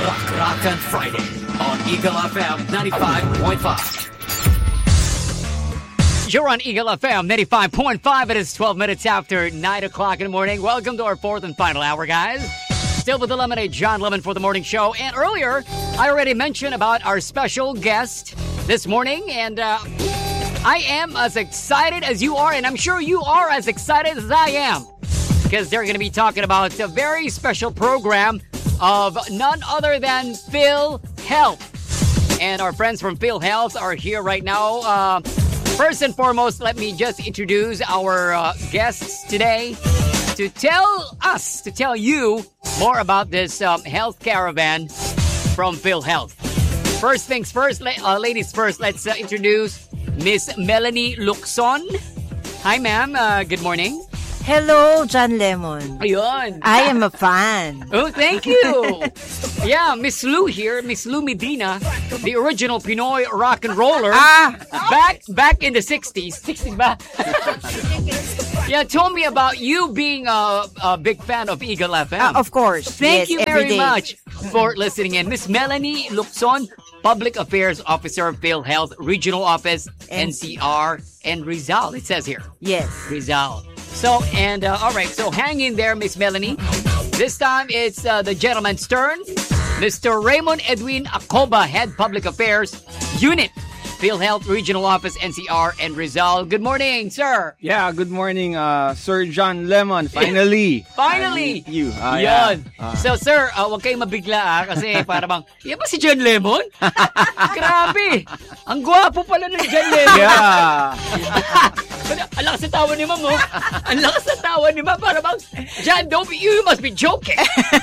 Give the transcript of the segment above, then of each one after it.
Rockin' Friday on Eagle FM 95.5. You're on Eagle FM 95.5. It is 12 minutes after 9 o'clock in the morning. Welcome to our fourth and final hour, guys. Still with the Lemonade, John Lemon for the morning show. And earlier, I already mentioned about our special guest this morning. And I am as excited as you are. And I'm sure you are as excited as I am. Because they're going to be talking about a very special program of none other than PhilHealth. And our friends from PhilHealth are here right now. First and foremost, let me just introduce our guests today to tell you more about this health caravan from PhilHealth. First things first, ladies first, let's introduce Miss Melanie Lukson. Hi, ma'am. Good morning. Hello, John Lemon. Ayun. I am a fan. Oh, thank you. Yeah, Miss Lou here, Miss Lou Medina, the original Pinoy rock and roller. Back in the 60s. 60s ba? Yeah, told me about you being a big fan of Eagle FM. Of course. Thank you very day. much for listening in. Miss Melanie Lukson, Public Affairs Officer of PhilHealth Regional Office, NCR, and Rizal, it says here. Yes. Rizal. So, and all right, so hang in there, Miss Melanie. This time it's the gentleman's turn. Mr. Raymond Edwin Acoba, Head Public Affairs Unit, PhilHealth Regional Office, NCR, and Rizal. Good morning, sir. Yeah, good morning, Sir John Lemon. Finally. Finally. You. Yan. So, sir, wag kayong mabigla kasi para bang, yan ba si John Lemon? Grabe. Ang gwapo pala ng John Lemon. Yeah. Ang lakas na tawa ni Ma'am, oh. Ang lakas na tawa ni Ma'am. Para bang, John, you must be joking.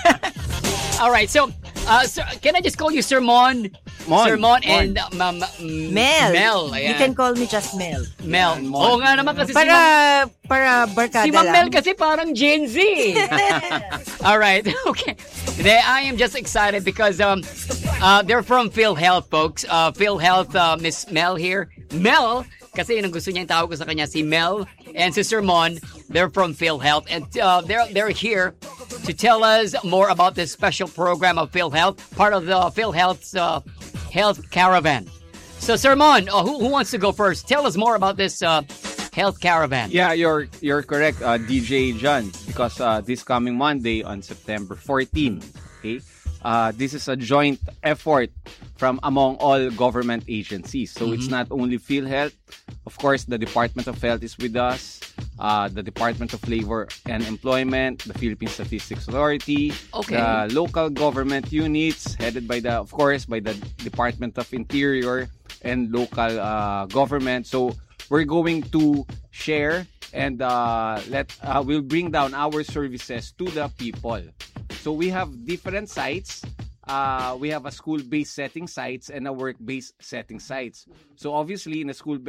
All right, so, sir, can I just call you Sir Mon? Sir Mon and Ma'am Mel. Mel. You can call me just Mel. Mel. Oo nga naman kasi Para barkada si Ma'am lang. Mel kasi parang Gen Z. All right, okay. I am just excited because they're from PhilHealth, folks. PhilHealth, Miss Mel here. Mel, kasi yun ang gusto niya yung tawag ko sa kanya, si Mel and si Sir Mon. They're from PhilHealth, and they're here to tell us more about this special program of PhilHealth, part of the PhilHealth's health caravan. So, Sir Mon, who wants to go first? Tell us more about this health caravan. Yeah, you're correct, DJ John, because this coming Monday on September 14, okay, this is a joint effort from among all government agencies. So it's not only PhilHealth. Of course, the Department of Health is with us, the Department of Labor and Employment, the Philippine Statistics Authority, the local government units headed by the Department of Interior and local government. So we're going to share and we'll bring down our services to the people. So we have different sites. We have a school-based setting sites and a work-based setting sites. So obviously, in the school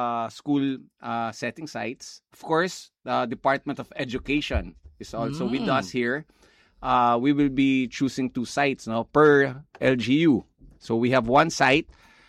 setting sites, of course, the Department of Education is also with us here. We will be choosing 2 sites per LGU. So we have one site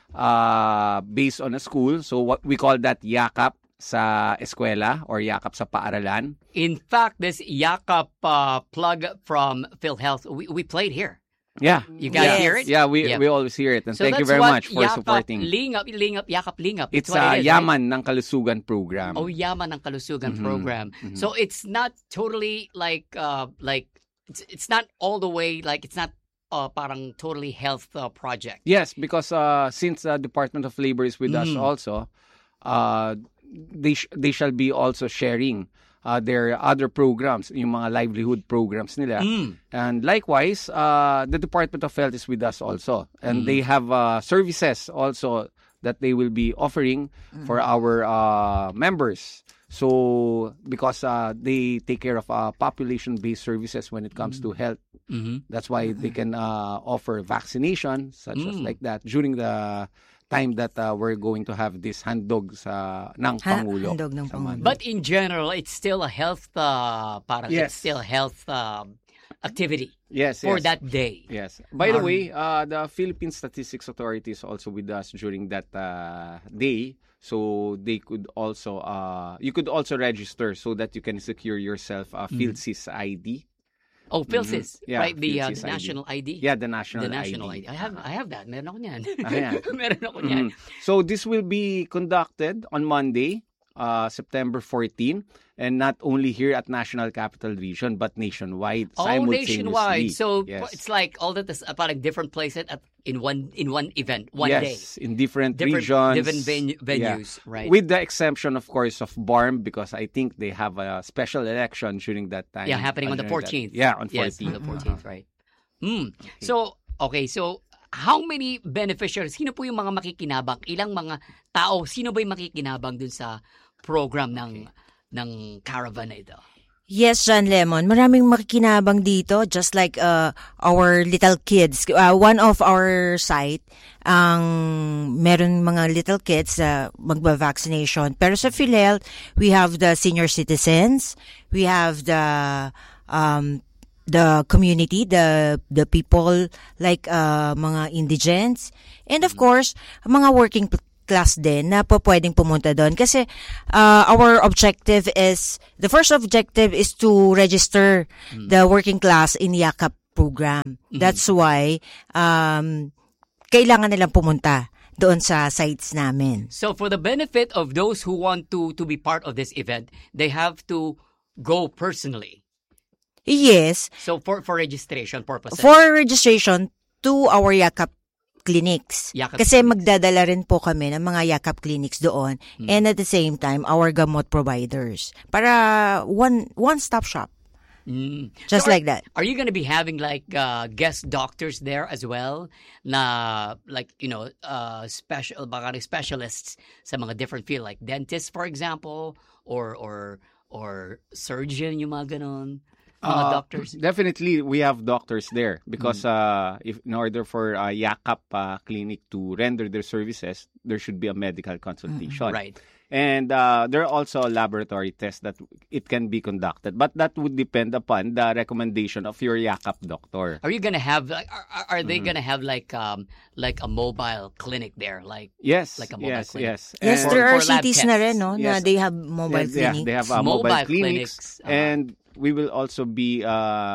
based on a school. So what we call that Yakap sa eskwela or Yakap sa paaralan. In fact, this Yakap plug from PhilHealth, we played here. Yeah. You guys hear it? Yeah, we always hear it. And so thank you very much for supporting. Yakap Lingap. It's what it is, Yaman ng Kalusugan program. Oh, Yaman ng Kalusugan program. So it's not totally like it's not all the way like it's not parang totally health project. Yes, because since the Department of Labor is with us also, they shall be also sharing their other programs, yung mga livelihood programs nila. And likewise, the Department of Health is with us also. And they have services also that they will be offering for our members. So, because they take care of population-based services when it comes to health. That's why they can offer vaccination, such as like that, during the time that we're going to have this handog ng Pangulo. Handog ng Pangulo. But in general, it's still a health it's still a health activity. For that day. Yes. By the way, the Philippine Statistics Authority is also with us during that day. So they could also you could also register so that you can secure yourself a PhilSys ID. Oh, PhilSys, Yeah, right? The PhilSys ID. national ID. Yeah, the national ID. ID. I have that. Meron ako niyan. Ayan. Meron ako niyan. So this will be conducted on Monday, September 14, and not only here at National Capital Region but nationwide, Oh, simultaneously. nationwide. So yes. it's like all that is parang different places in one event, one day. Yes, in different regions, different venues, right? With the exemption, of course, of BARM, because I think they have a special election during that time. Yeah, happening on the during 14th. Yeah, on 14th. Yes, on the 14th, right? So, okay, so how many beneficiaries? Sino po yung mga makikinabang? Ilang mga tao? Sino ba yung makikinabang dun sa program ng caravan na ito? Yes, John Lemon. Maraming makikinabang dito, just like our little kids. One of our site, meron mga little kids magba-vaccination. Pero sa PhilHealth, we have the senior citizens, we have the community, the people like mga indigents, and of course, mga working class din na pwedeng pumunta doon kasi our objective is, the first objective is to register the working class in YAKAP program. That's why kailangan nilang pumunta doon sa sites namin. So for the benefit of those who want to be part of this event, they have to go personally. Yes. So for registration purposes. For registration to our YAKAP clinics. Kasi magdadala rin po kami ng mga YAKAP clinics doon, and at the same time our gamot providers para one-stop shop. Just like that. Are you going to be having like guest doctors there as well na like specialists sa mga different field like dentists for example or surgeon, yung mga ganon? Doctors? Definitely, we have doctors there because if in order for YAKAP clinic to render their services, there should be a medical consultation. Right. And there are also laboratory tests that it can be conducted, but that would depend upon the recommendation of your YAKAP doctor. Are you gonna have like? Are they gonna have like a mobile clinic there? Like yes, like a mobile clinic. yes. Yes, And there are for lab cities na rin, tests. no, Yes. na they have mobile clinics. They have mobile clinics, and we will also be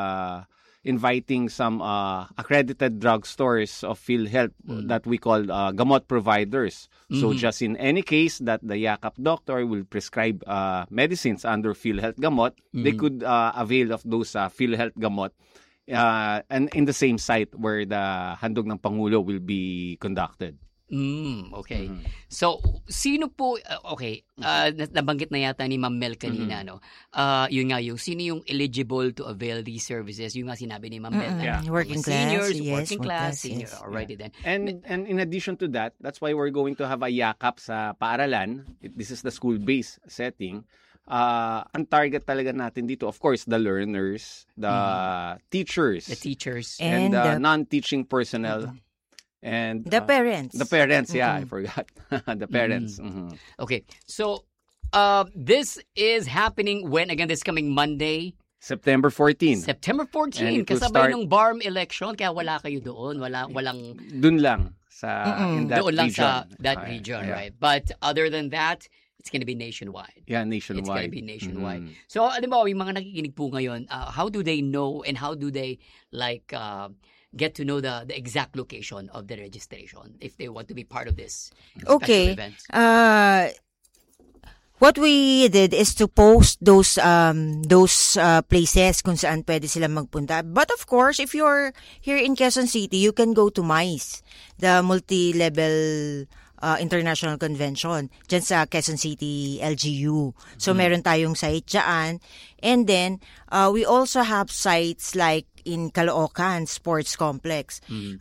inviting some accredited drugstores of PhilHealth that we call gamot providers. So just in any case that the YAKAP doctor will prescribe medicines under PhilHealth gamot, they could avail of those PhilHealth gamot and in the same site where the Handog ng Pangulo will be conducted. Okay. So, sino po, nabanggit na yata ni Ma'am Mel kanina, no? Yun nga, sino yung eligible to avail these services? Yung nga sinabi ni Ma'am Mel. Working class, seniors, yes, working class, senior, yes. already then. And in addition to that, that's why we're going to have a YAKAP sa paaralan. This is the school-based setting. Ang target talaga natin dito, of course, the learners, the teachers, And and non-teaching personnel. And the parents. The parents, I forgot. The parents. Okay. So, this is happening when? Again, this coming Monday? September 14. September 14. And it will Kasabay start- ng BARM election, kaya wala kayo doon. Walang... Dun lang sa in that doon lang region. sa that region, right? But other than that, it's going to be nationwide. Yeah, nationwide. It's going to be nationwide. So, alam mo, yung mga nakikinig po ngayon, how do they know and how do they like get to know the exact location of the registration if they want to be part of this special event? What we did is to post those places kung saan pwede sila magpunta. But of course, if you're here in Quezon City, you can go to MICE, the multi-level international convention dyan sa Quezon City LGU. So meron tayong site dyan. And then we also have sites like in Caloocan Sports Complex.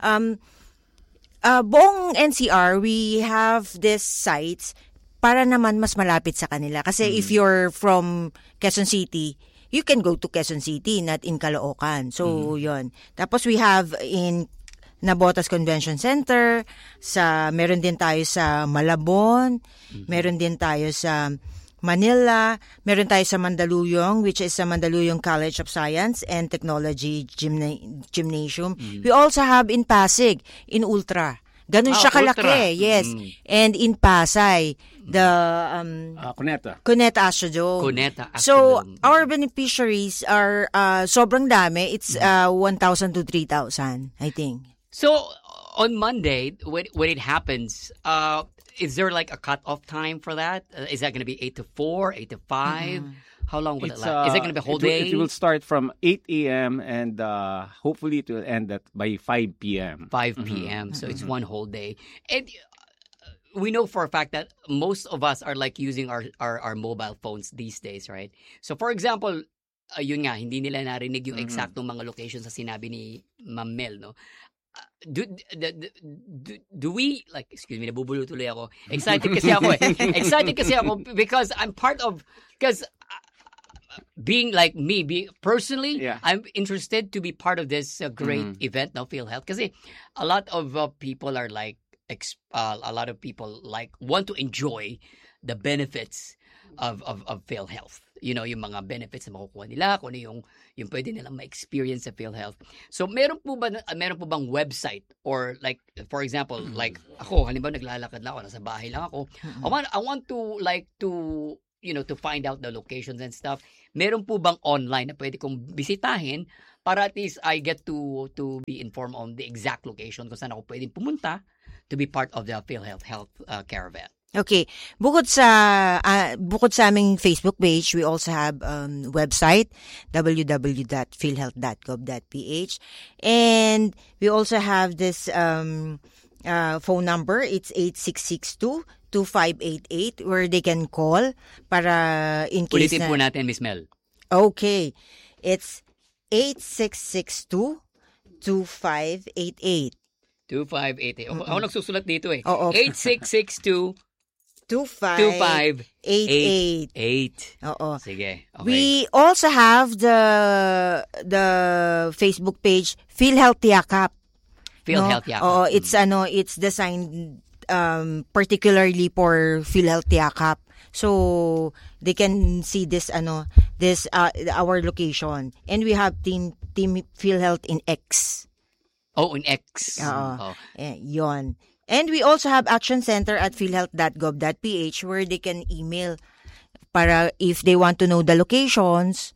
Buong NCR, we have these sites para naman mas malapit sa kanila. Kasi if you're from Quezon City, you can go to Quezon City, not in Caloocan. So, yun. Tapos we have in Nabotas Convention Center, meron din tayo sa Malabon, meron din tayo sa Manila, meron tayo sa Mandaluyong, which is sa Mandaluyong College of Science and Technology Gymnasium. We also have in Pasig, in Ultra. Ganun siya kalaki. ultra. Yes. And in Pasay, the Cuneta Astrodome. Cuneta So, Astrodome. our beneficiaries are sobrang dami. It's 1,000 to 3,000, I think. So on Monday, when it happens, is there like a cut-off time for that? Is that going to be 8 to 4, 8 to 5? How long will it last? Is it going to be a whole day? It will start from 8 a.m. and hopefully it will end by 5 p.m. 5 p.m. So it's one whole day. And we know for a fact that most of us are like using our mobile phones these days, right? So for example, yun nga, hindi nila narinig yung eksaktong mga locations na sinabi ni Ma'am Mel, no? Do we, like, excuse me, nabubulo tuloy ako. Excited kasi ako because I'm part of, because being like me, personally, I'm interested to be part of this great event, no, PhilHealth. Kasi a lot of people are like, a lot of people like want to enjoy the benefits of PhilHealth. You know, yung mga benefits na makukuha nila, kung ano yung pwede nilang ma-experience sa PhilHealth. So, meron po bang website or like, for example, like ako, halimbawa naglalakad lang ako, nasa bahay lang ako. I want to you know, to find out the locations and stuff. Meron po bang online na pwede kong bisitahin para at least I get to be informed on the exact location kung saan ako pwedeng pumunta to be part of the PhilHealth Health Caravan. Okay. Bukod sa aming Facebook page, we also have website www.philhealth.gov.ph, and we also have this phone number. It's 8662-2588 where they can call para in case Ulitin po natin, Miss Mel. Okay. It's 8662-2588. 2588. Ako nagsusulat dito eh. Oo. 8662 2588. Oo. Sige. Okay. We also have the Facebook page PhilHealth Yakap. PhilHealth Yakap. Oh, it's designed particularly for PhilHealth Yakap. So they can see this our location, and we have team PhilHealth in X. Oh, in X. Yon. And we also have Action Center at philhealth.gov.ph where they can email para if they want to know the locations,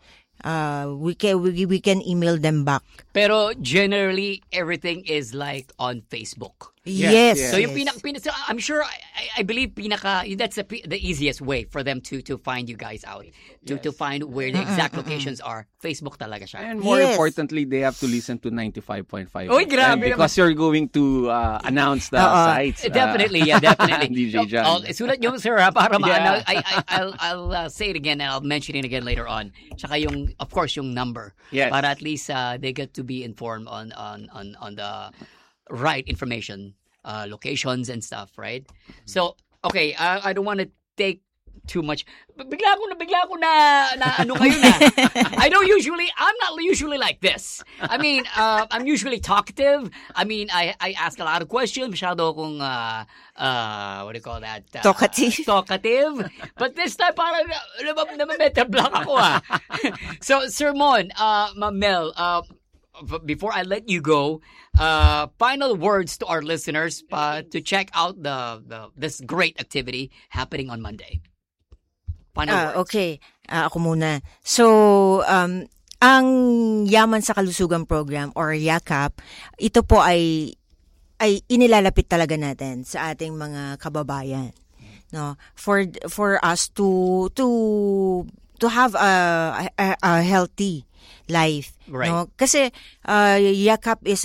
we can email them back. Pero generally, everything is like on Facebook. Yes. So yung so I'm sure, I believe that's the easiest way for them to find you guys out. To find where the exact locations are. Facebook talaga siya. And more importantly, they have to listen to 95.5. Oy, grabe because you're going to announce the sites. Definitely. DJ John. Sulat yung sir para maano. I'll say it again and I'll mention it again later on. Tsaka yung, of course, yung number. Yes. Para at least they get to be informed on the right information, locations and stuff, right? So, okay, I don't want to take too much. Bigla ko na ano kayo na. I'm not usually like this. I mean, I'm usually talkative. I mean, I ask a lot of questions. Masyado akong, what do you call that? Talkative. But this time, parang na-meta block ako So, Sir Mon, Ma'am Mel, before I let you go, final words to our listeners to check out this great activity happening on Monday. Final words. Okay. Ako muna. So, ang Yaman sa Kalusugan Program or YAKAP, ito po ay inilalapit talaga natin sa ating mga kababayan. No, for us to have a healthy life, right? No, kasi YAKAP is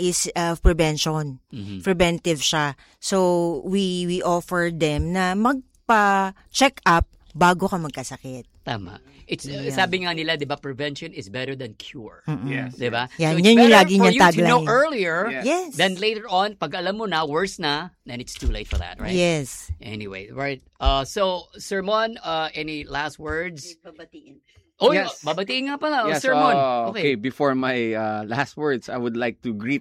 prevention, preventive siya. So we offer them na magpa-check up bago ka magkasakit. Tama. It's sabi nga nila, 'di ba, prevention is better than cure. Yes. 'Di ba? Yan, so yun yung lagi niyang tagline. To know tagline. earlier, Yes. then later on, pag alam mo na, worse na, then it's too late for that, right? Yes. Anyway, right. So, Sir Mon, any last words? Babatiin. Oh, Yes. babatiin nga pala. Yes, Sir Mon. Okay, before my last words, I would like to greet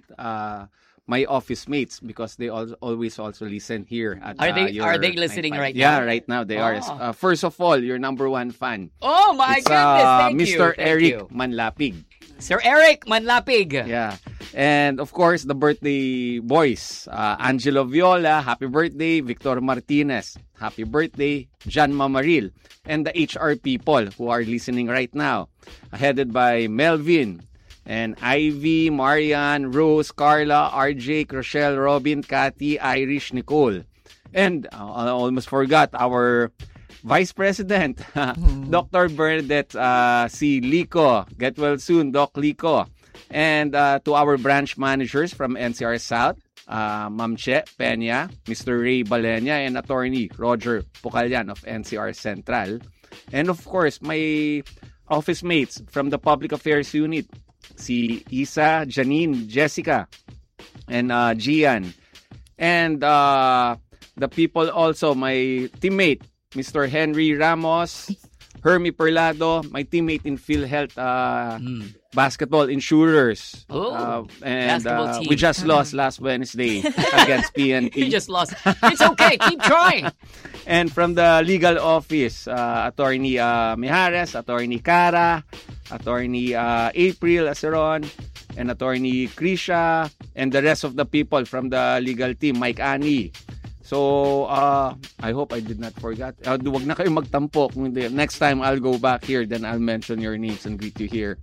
my office mates because they always also listen here. At, Are they listening right now? Yeah, right now they are. First of all, your number one fan. Oh my It's goodness! Thank you, Mr. Thank Eric you. Manlapig. Sir Eric Manlapig. Yeah. And of course, the birthday boys, Angelo Viola, happy birthday. Victor Martinez, happy birthday. John Mamaril, and the HR people who are listening right now, headed by Melvin, and Ivy, Marian, Rose, Carla, RJ, Rochelle, Robin, Cathy, Irish, Nicole. And I almost forgot our Vice President, Dr. Bernadette C. Lico. Get well soon, Doc Lico. And to our branch managers from NCR South, Ma'am Che Peña, Mr. Ray Balenya, and Attorney Roger Pucalyan of NCR Central. And of course, my office mates from the Public Affairs Unit, si Isa, Janine, Jessica, and Gian. And the people also, my teammate, Mr. Henry Ramos, Hermie Perlado, my teammate in PhilHealth Basketball Insurers. And we just lost last Wednesday against PNP. You just lost. It's okay. Keep trying. And from the legal office, Attorney Mijares, Attorney Cara, Attorney April Aceron, and Attorney Krisha, and the rest of the people from the legal team, Mike Ani. So, I hope I did not forget. Huwag na kayo magtampo. Kung hindi, next time I'll go back here, then I'll mention your names and greet you here.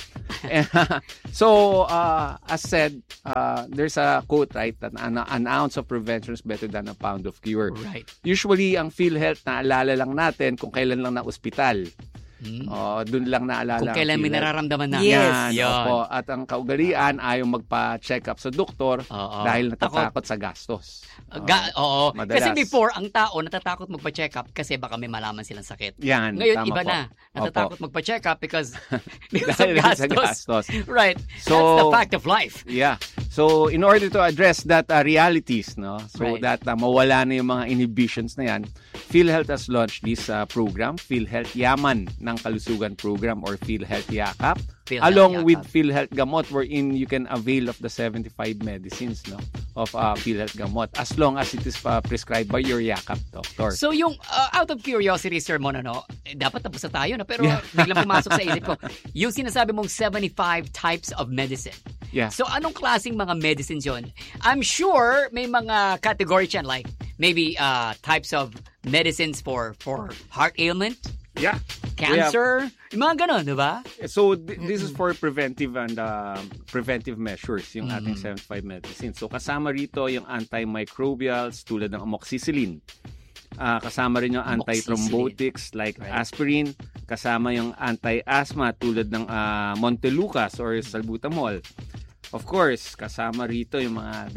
So, as said, there's a quote, right, that an ounce of prevention is better than a pound of cure. Right. Usually, ang PhilHealth, naalala lang natin kung kailan lang na ospital. Doon lang naalala. Kung kailan may nararamdaman na. Yes. Yan, opo. At ang kaugalian, ayaw magpa-check up sa doktor dahil natatakot sa gastos. Oo. Madalas. Kasi before, ang tao natatakot magpa-check up kasi baka may malaman silang sakit. Yan, Ngayon, tama iba po. na. Natatakot magpa-check up because of Dahil sa gastos. gastos. Right. So, that's the fact of life. Yeah. So, in order to address that realities, no, so Right. that mawala na yung mga inhibitions na yan, PhilHealth has launched this program, PhilHealth Yaman ng Kalusugan Program or PhilHealth Yakap, PhilHealth along Yakap. with PhilHealth Gamot, wherein you can avail of the 75 medicines, no, of PhilHealth Gamot as long as it is prescribed by your Yakap doctor. So yung out of curiosity, Sir Mon, dapat tapos na tayo na pero biglang pumasok sa isip ko. Yung sinasabi mong 75 types of medicine. Yeah. So anong klaseng mga medicines yon? I'm sure may mga category dyan like maybe types of medicines for heart ailment, Yeah. cancer, yung mga ganon, di ba? So, this is for preventive and preventive measures, yung ating 75 medicines. So, kasama rito yung antimicrobials tulad ng amoxicillin. Kasama rin yung antithrombotics like aspirin. Kasama yung anti-asthma tulad ng Montelukast or salbutamol. Of course, kasama rito yung mga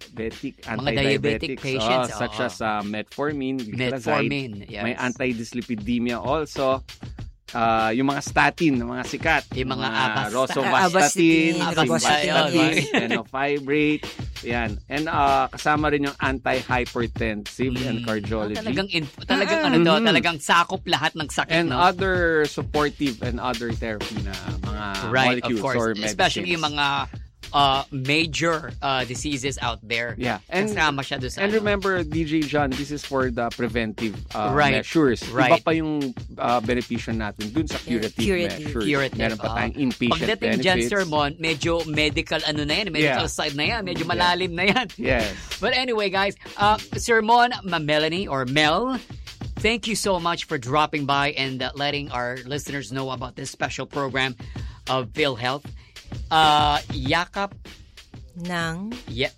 diabetic patients, such as metformin, Metformin, yes. May anti-dyslipidemia also. Yung mga statin, mga sikat. Yung mga rosuvastatin, Rosuvastatin, fenofibrate. Yan. And kasama rin yung anti-hypertensive and cardiology. Talagang sakop lahat ng sakit, And no? other supportive and other therapy na mga molecules of course. or medicines. Especially yung mga major diseases out there. Yeah. And, kasama siya doon sa and remember, DJ John, this is for the preventive measures. Right. Iba pa yung benepisyo natin dun sa curative measures. Meron pa tayong inpatient pagdating benefits. dyan, Sir Mon, medyo medical medical side na yan. Medyo malalim na yan. Yes. But anyway, guys, Sir Mon, Melanie, or Mel, thank you so much for dropping by and letting our listeners know about this special program of PhilHealth. Yakap ng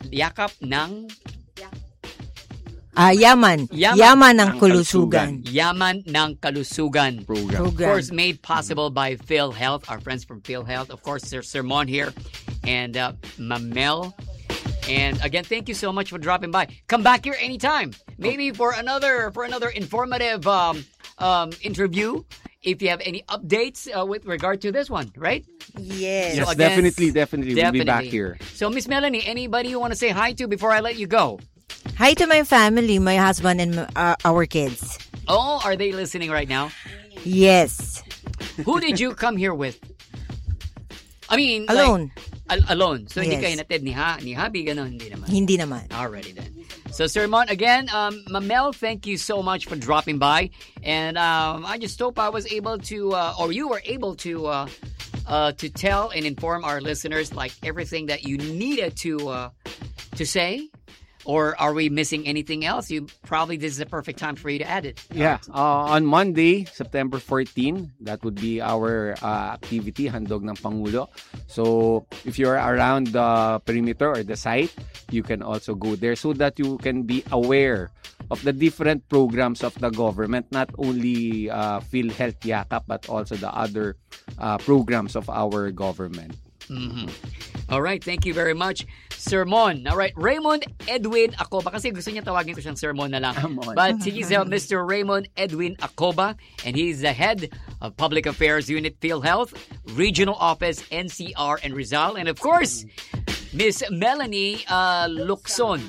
Yaman ng Kalusugan. Yaman ng Kalusugan Program. Of course, made possible by PhilHealth, our friends from PhilHealth. Of course, Sir Sermon here and Mamel. And again, thank you so much for dropping by. Come back here anytime. Maybe for another informative interview. If you have any updates with regard to this one, right? Yes. Yes, So again, definitely. We'll be back here. So, Miss Melanie, anybody you want to say hi to before I let you go? Hi to my family, my husband, and our kids. Oh, are they listening right now? Yes. Who did you come here with? I mean, Alone. Alone. So, hindi Yes. kayo natid ni Habi, gano'n, hindi naman. Hindi naman. Alrighty then. So, Sir Mon, again, Mamel, thank you so much for dropping by. And I just hope I was able to, or you were able to to tell and inform our listeners like everything that you needed to say? Or are we missing anything else? This is the perfect time for you to add it. Yeah, on Monday, September 14, that would be our activity, Handog ng Pangulo. So, if you're around the perimeter or the site, you can also go there so that you can be aware of the different programs of the government, not only PhilHealth Yakap, but also the other programs of our government. Mm-hmm. All right, thank you very much, Sir Mon. All right, Raymond Edwin Acoba. Kasi gusto niya tawagin ko siyang Sir Mon na lang. But he's Mr. Raymond Edwin Acoba, and he's the head of Public Affairs Unit PhilHealth, Regional Office, NCR, and Rizal. And of course, Miss Melanie Lukzon.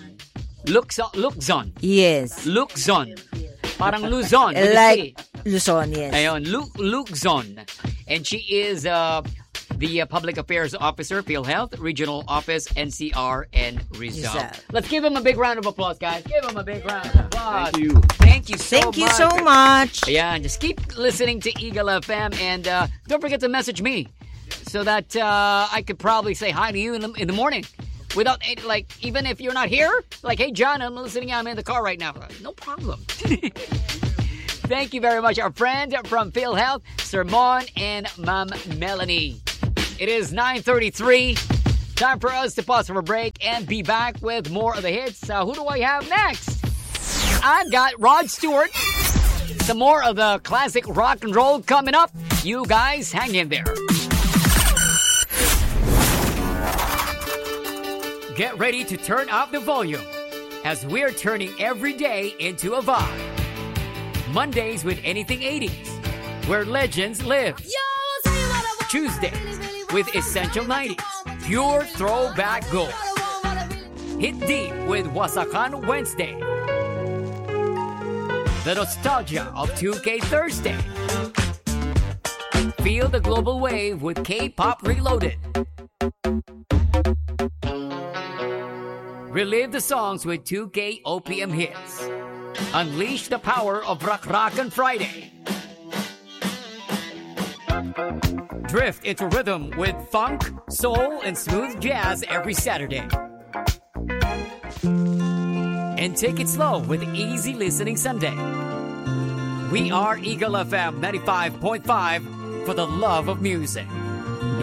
Yes. Lukzon. Parang Luzon. Like Luzon, yes. Ayun, Lukzon. And she is the Public Affairs Officer, PhilHealth, Regional Office, NCR, and Rizal. Let's give him a big round of applause, guys. Give him a big round of applause. Thank you. Thank you so much. Thank you so much. Yeah, just keep listening to Eagle FM, and don't forget to message me so that I could probably say hi to you in the morning. Without, like, even if you're not here, like, hey, John, I'm listening, I'm in the car right now. No problem. Thank you very much, our friend from PhilHealth, Sir Mon and Ma'am Melanie. It is 9:33. Time for us to pause for a break and be back with more of the hits. Who do I have next? I've got Rod Stewart. Some more of the classic rock and roll coming up. You guys hang in there. Get ready to turn up the volume as we're turning every day into a vibe. Mondays with Anything 80s, where legends live. Tuesdays with Essential 90s, pure throwback gold. Hit deep with Wasakan Wednesday. The nostalgia of 2K Thursday. Feel the global wave with K-Pop Reloaded. Relive the songs with 2K OPM hits. Unleash the power of Rock on Friday. Drift into rhythm with funk, soul, and smooth jazz every Saturday. And take it slow with easy listening Sunday. We are Eagle FM 95.5 for the love of music.